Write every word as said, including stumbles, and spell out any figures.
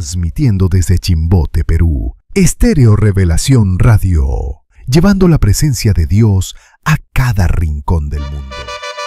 transmitiendo desde Chimbote, Perú, Estéreo Revelación Radio, llevando la presencia de Dios a cada rincón del mundo.